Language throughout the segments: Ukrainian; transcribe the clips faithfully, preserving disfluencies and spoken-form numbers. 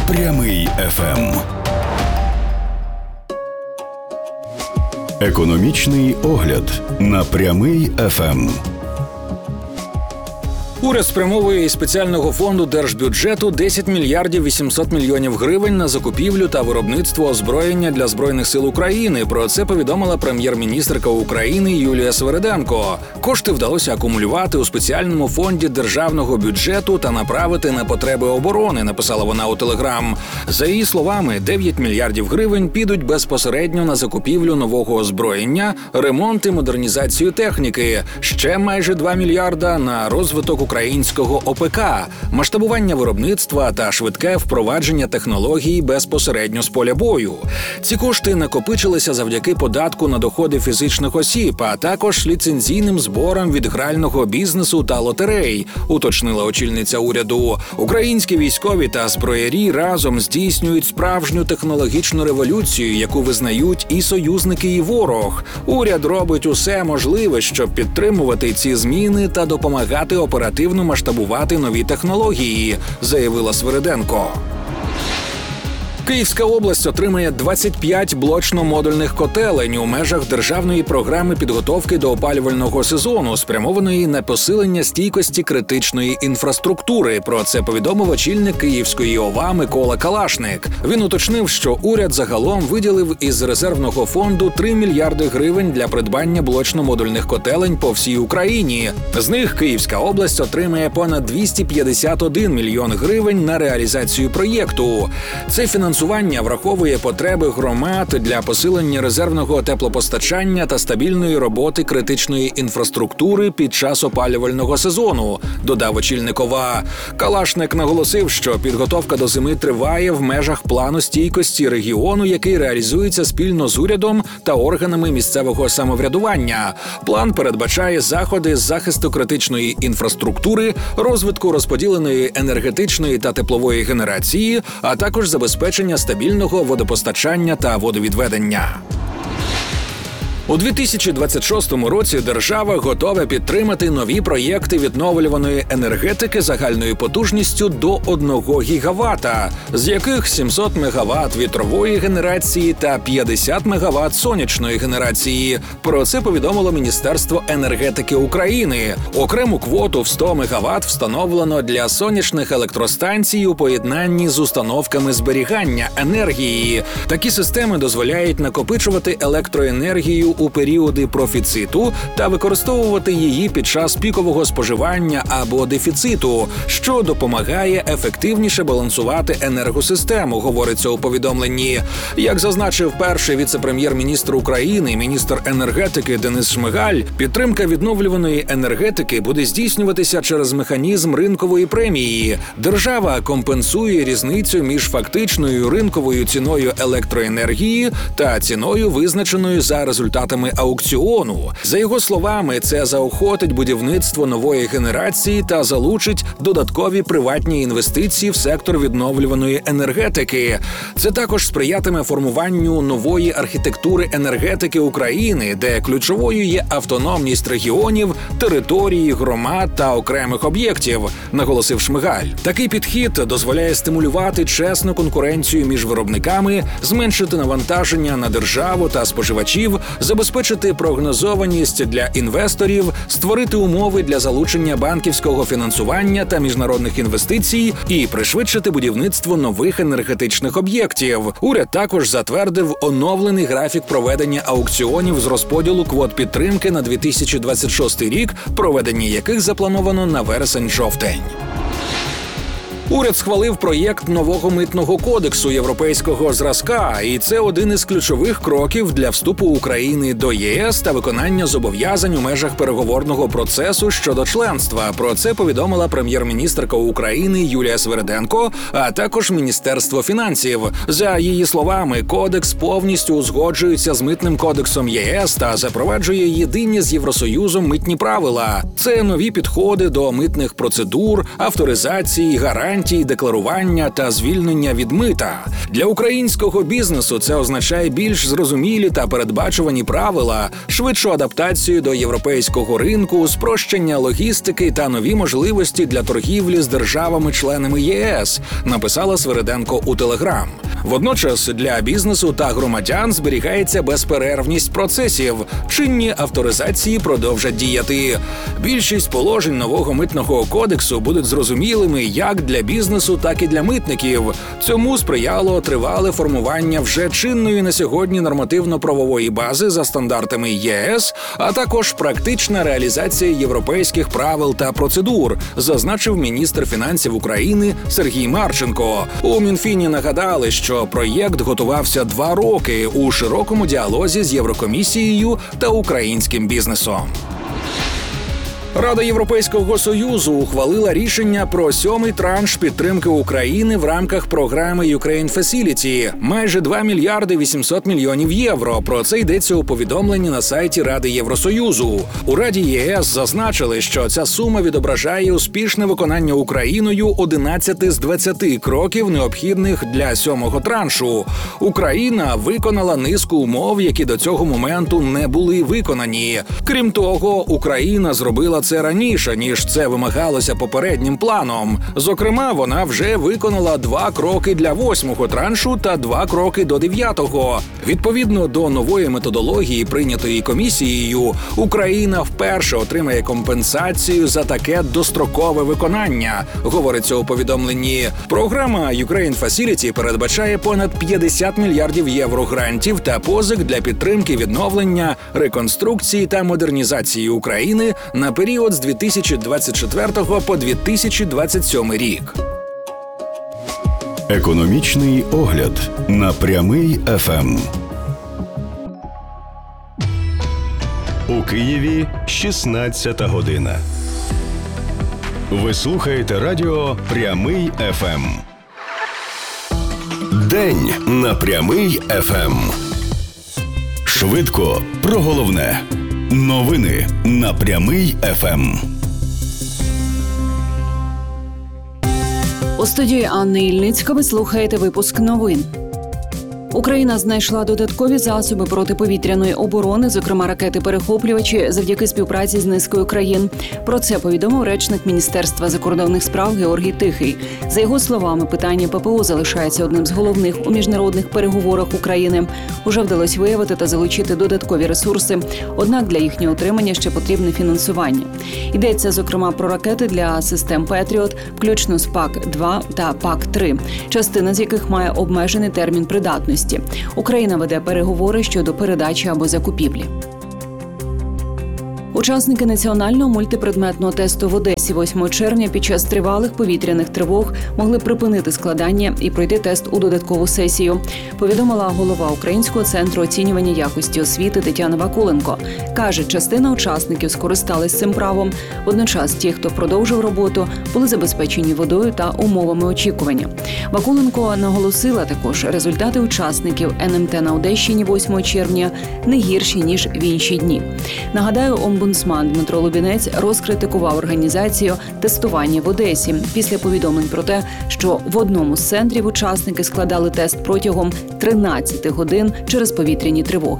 Прямий еф ем. Економічний огляд на Прямий еф ем. Уряд спрямовує із спеціального фонду держбюджету десять мільярдів вісімсот мільйонів гривень на закупівлю та виробництво озброєння для Збройних сил України. Про це повідомила прем'єр-міністерка України Юлія Свериденко. Кошти вдалося акумулювати у спеціальному фонді державного бюджету та направити на потреби оборони, написала вона у Телеграм. За її словами, дев'ять мільярдів гривень підуть безпосередньо на закупівлю нового озброєння, ремонт і модернізацію техніки. Ще майже два мільярда на розвиток українського о пе ка, масштабування виробництва та швидке впровадження технологій безпосередньо з поля бою. Ці кошти накопичилися завдяки податку на доходи фізичних осіб, а також ліцензійним зборам від грального бізнесу та лотерей, уточнила очільниця уряду. Українські військові та зброярі разом здійснюють справжню технологічну революцію, яку визнають і союзники, і ворог. Уряд робить усе можливе, щоб підтримувати ці зміни та допомагати оперативно масштабувати нові технології, заявила Свериденко. Київська область отримає двадцять п'ять блочно-модульних котелень у межах державної програми підготовки до опалювального сезону, спрямованої на посилення стійкості критичної інфраструктури. Про це повідомив очільник Київської ОВА Микола Калашник. Він уточнив, що уряд загалом виділив із резервного фонду три мільярди гривень для придбання блочно-модульних котелень по всій Україні. З них Київська область отримає понад двісті п'ятдесят один мільйон гривень на реалізацію проєкту. Це фінансування Фінансування враховує потреби громад для посилення резервного теплопостачання та стабільної роботи критичної інфраструктури під час опалювального сезону, додав очільник ОВА. Калашник наголосив, що підготовка до зими триває в межах плану стійкості регіону, який реалізується спільно з урядом та органами місцевого самоврядування. План передбачає заходи з захисту критичної інфраструктури, розвитку розподіленої енергетичної та теплової генерації, а також забезпечення стабільного водопостачання та водовідведення. У дві тисячі двадцять шостому році держава готова підтримати нові проєкти відновлюваної енергетики загальною потужністю до одного гігавата, з яких сімсот мегават вітрової генерації та п'ятдесят мегават сонячної генерації. Про це повідомило Міністерство енергетики України. Окрему квоту в сто мегават встановлено для сонячних електростанцій у поєднанні з установками зберігання енергії. Такі системи дозволяють накопичувати електроенергію у періоди профіциту та використовувати її під час пікового споживання або дефіциту, що допомагає ефективніше балансувати енергосистему, говориться у повідомленні. Як зазначив перший віце-прем'єр-міністр України, міністр енергетики Денис Шмигаль, підтримка відновлюваної енергетики буде здійснюватися через механізм ринкової премії. Держава компенсує різницю між фактичною ринковою ціною електроенергії та ціною, визначеною за результатами аукціону. За його словами, це заохотить будівництво нової генерації та залучить додаткові приватні інвестиції в сектор відновлюваної енергетики. Це також сприятиме формуванню нової архітектури енергетики України, де ключовою є автономність регіонів, території, громад та окремих об'єктів, наголосив Шмигаль. Такий підхід дозволяє стимулювати чесну конкуренцію між виробниками, зменшити навантаження на державу та споживачів, забезпечити прогнозованість для інвесторів, створити умови для залучення банківського фінансування та міжнародних інвестицій і пришвидшити будівництво нових енергетичних об'єктів. Уряд також затвердив оновлений графік проведення аукціонів з розподілу квот підтримки на дві тисячі двадцять шостий рік, проведення яких заплановано на вересень-жовтень. Уряд схвалив проєкт нового митного кодексу європейського зразка, і це один із ключових кроків для вступу України до ЄС та виконання зобов'язань у межах переговорного процесу щодо членства. Про це повідомила прем'єр-міністерка України Юлія Свериденко, а також Міністерство фінансів. За її словами, кодекс повністю узгоджується з митним кодексом ЄС та запроваджує єдині з Євросоюзом митні правила. Це нові підходи до митних процедур, авторизації, гарантій гарантій, декларування та звільнення від мита. Для українського бізнесу це означає більш зрозумілі та передбачувані правила, швидшу адаптацію до європейського ринку, спрощення логістики та нові можливості для торгівлі з державами-членами ЄС, написала Свириденко у Телеграм. Водночас для бізнесу та громадян зберігається безперервність процесів. Чинні авторизації продовжать діяти. Більшість положень нового митного кодексу будуть зрозумілими як для бізнесу, так і для митників. Цьому сприяло тривале формування вже чинної на сьогодні нормативно-правової бази за стандартами ЄС, а також практична реалізація європейських правил та процедур, зазначив міністр фінансів України Сергій Марченко. У Мінфіні нагадали, що проєкт готувався два роки у широкому діалозі з Єврокомісією та українським бізнесом. Рада Європейського Союзу ухвалила рішення про сьомий транш підтримки України в рамках програми Ukraine Facility – майже два мільярди вісімсот мільйонів євро. Про це йдеться у повідомленні на сайті Ради Євросоюзу. У Раді ЄС зазначили, що ця сума відображає успішне виконання Україною одинадцяти з двадцяти кроків, необхідних для сьомого траншу. Україна виконала низку умов, які до цього моменту не були виконані. Крім того, Україна зробила це раніше, ніж це вимагалося попереднім планом. Зокрема, вона вже виконала два кроки для восьмого траншу та два кроки до дев'ятого. Відповідно до нової методології, прийнятої комісією, Україна вперше отримає компенсацію за таке дострокове виконання, говориться у повідомленні. Програма Ukraine Facility передбачає понад п'ятдесят мільярдів євро грантів та позик для підтримки відновлення, реконструкції та модернізації України на період з дві тисячі двадцять четвертого по дві тисячі двадцять сьомий рік. Економічний огляд на Прямий еф ем. У Києві шістнадцята година. Ви слухаєте радіо Прямий еф ем. День на Прямий еф ем. Швидко про головне. Новини на Прямий еф ем. У студії Анни Ільницька ви слухаєте випуск новин. Україна знайшла додаткові засоби протиповітряної оборони, зокрема ракети-перехоплювачі, завдяки співпраці з низкою країн. Про це повідомив речник Міністерства закордонних справ Георгій Тихий. За його словами, питання ППО залишається одним з головних у міжнародних переговорах України. Уже вдалося виявити та залучити додаткові ресурси, однак для їхнього отримання ще потрібне фінансування. Йдеться, зокрема, про ракети для систем «Петріот», включно з пак два та пак три, частина з яких має обмежений термін придатності. Україна веде переговори щодо передачі або закупівлі. Учасники національного мультипредметного тесту в Одесі восьмого червня під час тривалих повітряних тривог могли припинити складання і пройти тест у додаткову сесію, повідомила голова Українського центру оцінювання якості освіти Тетяна Вакуленко. Каже, частина учасників скористались цим правом. Водночас ті, хто продовжив роботу, були забезпечені водою та умовами очікування. Вакуленко наголосила також, результати учасників ен ем те на Одещині восьмого червня не гірші, ніж в інші дні. Нагадаю, омбудсмен Дмитро Лубінець розкритикував організацію тестування в Одесі після повідомлень про те, що в одному з центрів учасники складали тест протягом тринадцяти годин через повітряні тривоги.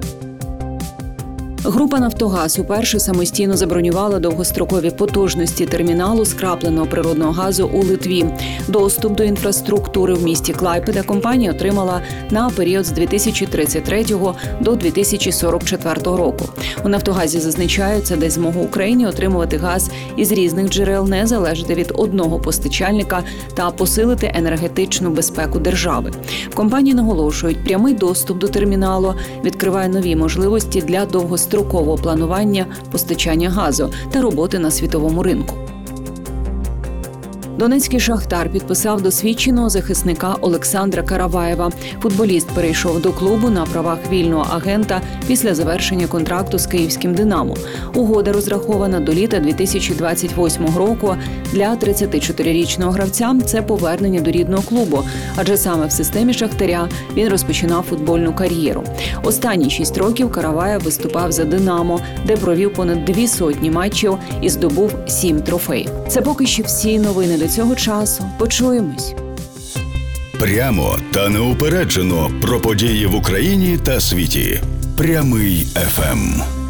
Група «Нафтогаз» уперше самостійно забронювала довгострокові потужності терміналу скрапленого природного газу у Литві. Доступ до інфраструктури в місті Клайпеда компанія отримала на період з дві тисячі тридцять третього до дві тисячі сорок четвертого року. У «Нафтогазі» зазначають, це дасть змогу Україні отримувати газ із різних джерел, не залежати від одного постачальника та посилити енергетичну безпеку держави. В компанії наголошують, прямий доступ до терміналу відкриває нові можливості для довгострокового строкового планування постачання газу та роботи на світовому ринку. Донецький «Шахтар» підписав досвідченого захисника Олександра Караваєва. Футболіст перейшов до клубу на правах вільного агента після завершення контракту з київським «Динамо». Угода розрахована до літа дві тисячі двадцять восьмого року. Для тридцятичотирирічного гравця це повернення до рідного клубу, адже саме в системі «Шахтаря» він розпочинав футбольну кар'єру. Останні шість років Караваєв виступав за «Динамо», де провів понад дві сотні матчів і здобув сім трофеїв. Це поки що всі новини до до цього часу. Почуємось. Прямо та неупереджено про події в Україні та світі. Прямий еф ем.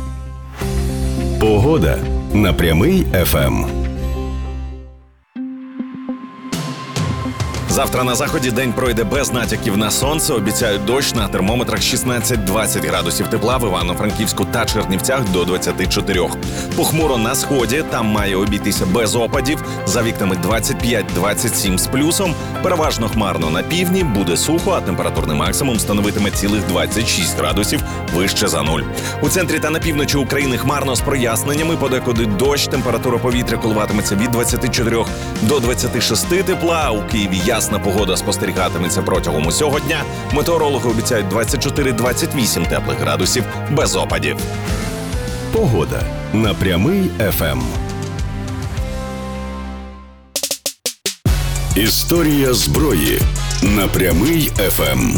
Погода на Прямий еф ем. Завтра на заході день пройде без натяків на сонце. Обіцяють дощ, на термометрах шістнадцять-двадцять градусів тепла, в Івано-Франківську та Чернівцях до двадцять чотири. Похмуро на сході, там має обійтися без опадів. За вікнами двадцять п'ять-двадцять сім з плюсом. Переважно хмарно на півдні, буде сухо, а температурний максимум становитиме цілих двадцять шість градусів вище за нуль. У центрі та на півночі України хмарно з проясненнями, подекуди дощ, температура повітря коливатиметься від двадцяти чотирьох до двадцяти шести тепла, у Києві ясно. Ясна погода спостерігатиметься протягом усього дня. Метеорологи обіцяють двадцять чотири-двадцять вісім теплих градусів без опадів. Погода на Прямий еф ем. Історія зброї на Прямий еф ем.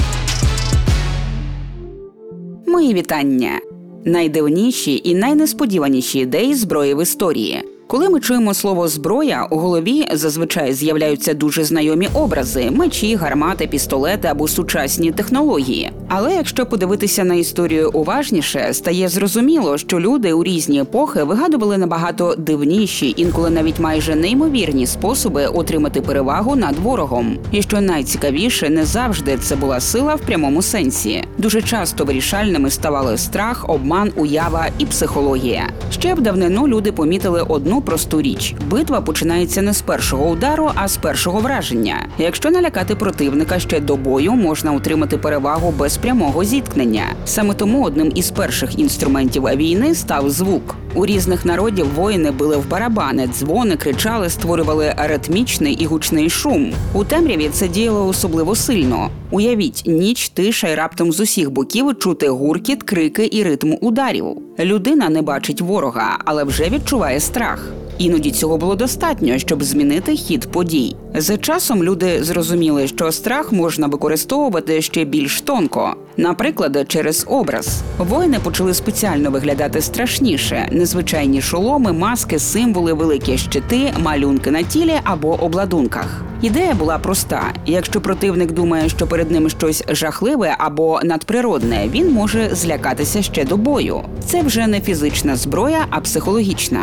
Мої вітання. Найдивніші і найнесподіваніші ідеї зброї в історії. Коли ми чуємо слово «зброя», у голові зазвичай з'являються дуже знайомі образи – мечі, гармати, пістолети або сучасні технології. Але якщо подивитися на історію уважніше, стає зрозуміло, що люди у різні епохи вигадували набагато дивніші, інколи навіть майже неймовірні способи отримати перевагу над ворогом. І що найцікавіше, не завжди це була сила в прямому сенсі. Дуже часто вирішальними ставали страх, обман, уява і психологія. Ще в давнину люди помітили одну просту річ. Битва починається не з першого удару, а з першого враження. Якщо налякати противника ще до бою, можна отримати перевагу без прямого зіткнення. Саме тому одним із перших інструментів війни став звук. У різних народів воїни били в барабани, дзвони, кричали, створювали ритмічний і гучний шум. У темряві це діяло особливо сильно. Уявіть, ніч, тиша й раптом з усіх боків чути гуркіт, крики і ритм ударів. Людина не бачить ворога, але вже відчуває страх. Іноді цього було достатньо, щоб змінити хід подій. За часом люди зрозуміли, що страх можна використовувати ще більш тонко. Наприклад, через образ. Воїни почали спеціально виглядати страшніше. Незвичайні шоломи, маски, символи, великі щити, малюнки на тілі або обладунках. Ідея була проста. Якщо противник думає, що перед ним щось жахливе або надприродне, він може злякатися ще до бою. Це вже не фізична зброя, а психологічна.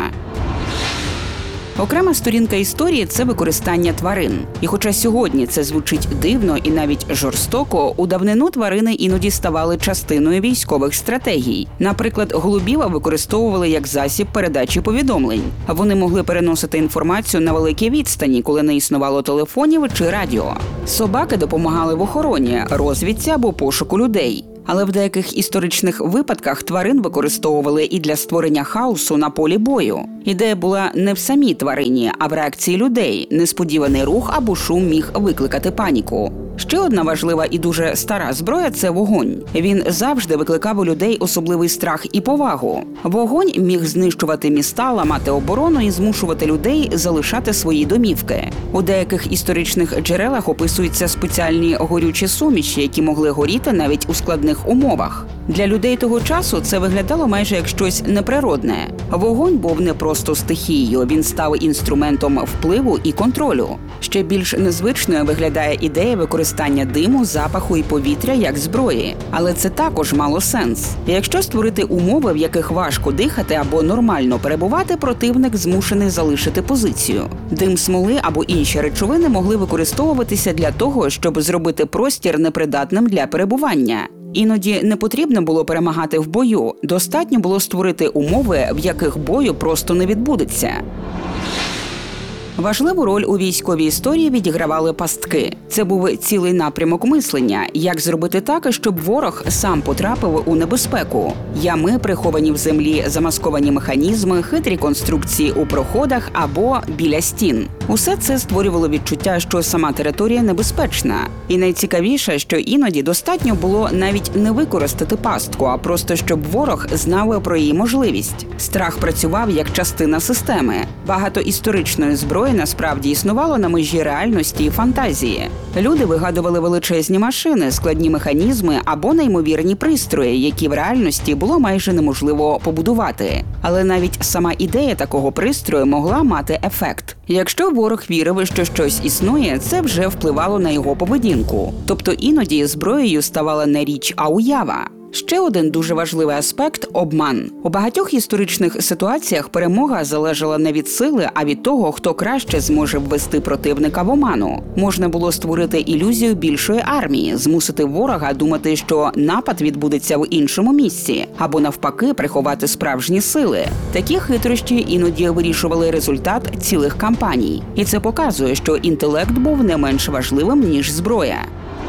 Окрема сторінка історії – це використання тварин. І хоча сьогодні це звучить дивно і навіть жорстоко, у давнину тварини іноді ставали частиною військових стратегій. Наприклад, голубів використовували як засіб передачі повідомлень. Вони могли переносити інформацію на великі відстані, коли не існувало телефонів чи радіо. Собаки допомагали в охороні, розвідці або пошуку людей. Але в деяких історичних випадках тварин використовували і для створення хаосу на полі бою. Ідея була не в самій тварині, а в реакції людей. Несподіваний рух або шум міг викликати паніку. Ще одна важлива і дуже стара зброя – це вогонь. Він завжди викликав у людей особливий страх і повагу. Вогонь міг знищувати міста, ламати оборону і змушувати людей залишати свої домівки. У деяких історичних джерелах описуються спеціальні горючі суміші, які могли горіти навіть у складних умовах. Для людей того часу це виглядало майже як щось неприродне. Вогонь був не просто стихією, він став інструментом впливу і контролю. Ще більш незвичною виглядає ідея використання диму, запаху і повітря як зброї. Але це також мало сенс. Якщо створити умови, в яких важко дихати або нормально перебувати, противник змушений залишити позицію. Дим смоли або інші речовини могли використовуватися для того, щоб зробити простір непридатним для перебування. Іноді не потрібно було перемагати в бою, достатньо було створити умови, в яких бою просто не відбудеться. Важливу роль у військовій історії відігравали пастки. Це був цілий напрямок мислення, як зробити так, щоб ворог сам потрапив у небезпеку. Ями, приховані в землі, замасковані механізми, хитрі конструкції у проходах або біля стін. Усе це створювало відчуття, що сама територія небезпечна. І найцікавіше, що іноді достатньо було навіть не використати пастку, а просто щоб ворог знав про її можливість. Страх працював як частина системи. Багато історичної зброї зброї насправді існувало на межі реальності і фантазії. Люди вигадували величезні машини, складні механізми або неймовірні пристрої, які в реальності було майже неможливо побудувати. Але навіть сама ідея такого пристрою могла мати ефект. Якщо ворог вірив, що щось існує, це вже впливало на його поведінку. Тобто іноді зброєю ставала не річ, а уява. Ще один дуже важливий аспект – обман. У багатьох історичних ситуаціях перемога залежала не від сили, а від того, хто краще зможе ввести противника в оману. Можна було створити ілюзію більшої армії, змусити ворога думати, що напад відбудеться в іншому місці, або навпаки приховати справжні сили. Такі хитрощі іноді вирішували результат цілих кампаній. І це показує, що інтелект був не менш важливим, ніж зброя.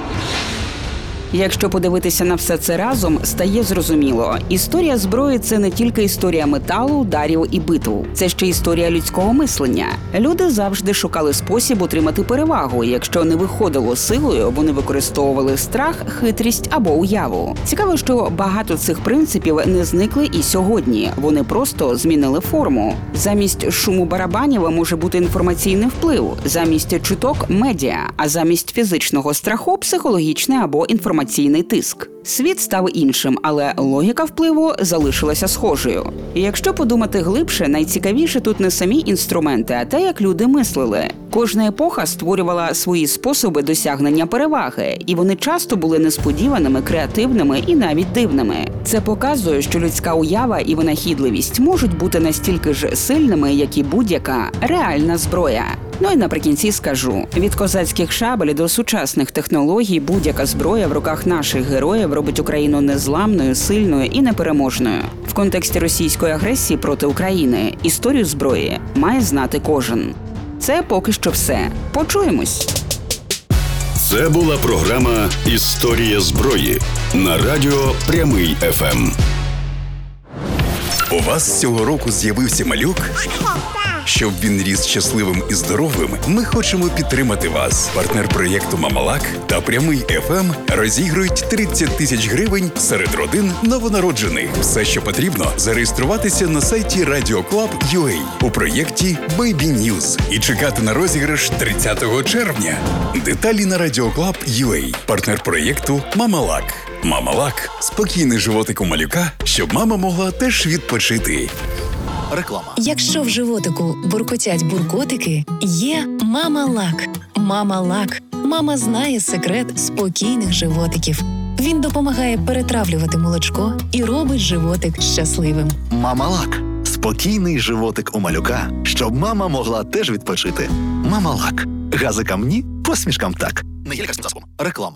Якщо подивитися на все це разом, стає зрозуміло. Історія зброї – це не тільки історія металу, ударів і битв. Це ще історія людського мислення. Люди завжди шукали спосіб отримати перевагу. Якщо не виходило силою, вони використовували страх, хитрість або уяву. Цікаво, що багато цих принципів не зникли і сьогодні. Вони просто змінили форму. Замість шуму барабанів може бути інформаційний вплив, замість чуток – медіа, а замість фізичного страху – психологічний або інформаційний інформаційний тиск. Світ став іншим, але логіка впливу залишилася схожою. І якщо подумати глибше, найцікавіше тут не самі інструменти, а те, як люди мислили. Кожна епоха створювала свої способи досягнення переваги, і вони часто були несподіваними, креативними і навіть дивними. Це показує, що людська уява і винахідливість можуть бути настільки ж сильними, як і будь-яка реальна зброя. Ну і наприкінці скажу, від козацьких шабель до сучасних технологій будь-яка зброя в руках наших героїв робить Україну незламною, сильною і непереможною. В контексті російської агресії проти України історію зброї має знати кожен. Це поки що все. Почуємось! Це була програма «Історія зброї» на радіо «Прямий еф ем». У вас цього року з'явився малюк? Щоб він ріс щасливим і здоровим, ми хочемо підтримати вас. Партнер проєкту «Мамалак» та «Прямий еф ем» розігрують тридцять тисяч гривень серед родин новонароджених. Все, що потрібно – зареєструватися на сайті радіо клаб крапка ю а у проєкті «Baby News» і чекати на розіграш тридцятого червня. Деталі на радіо клаб крапка ю а. Партнер проєкту «Мамалак». «Мамалак» – спокійний животик у малюка, щоб мама могла теж відпочити. Реклама. Якщо в животику буркотять буркотики, є «Мамалак». «Мамалак». Мама знає секрет спокійних животиків. Він допомагає перетравлювати молочко і робить животик щасливим. «Мамалак». Спокійний животик у малюка, щоб мама могла теж відпочити. «Мамалак». Газикам ні, посмішкам так. Не є лікарським засобом. Реклама.